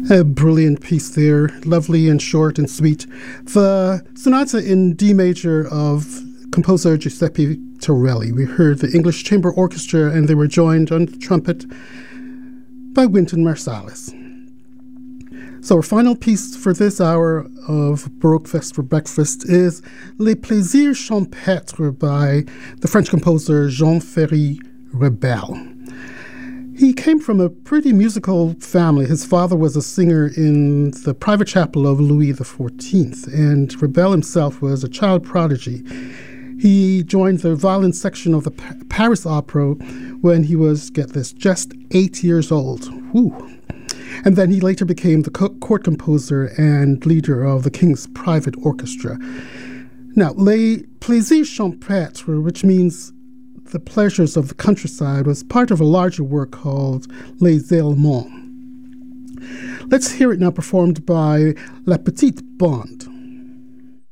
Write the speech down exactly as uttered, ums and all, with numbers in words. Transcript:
A brilliant piece there, lovely and short and sweet. The sonata in D major of composer Giuseppe Torelli. We heard the English Chamber Orchestra, and they were joined on the trumpet by Wynton Marsalis. So our final piece for this hour of Baroque Fest for Breakfast is Les Plaisirs Champêtres by the French composer Jean-Ferry Rebel. He came from a pretty musical family. His father was a singer in the private chapel of Louis the fourteenth, and Rebel himself was a child prodigy. He joined the violin section of the Paris Opera when he was, get this, just eight years old. Whew. And then he later became the court composer and leader of the King's Private Orchestra. Now, Les Plaisirs Champêtres, which means the pleasures of the countryside, was part of a larger work called Les Alemans. Let's hear it now performed by La Petite Bande.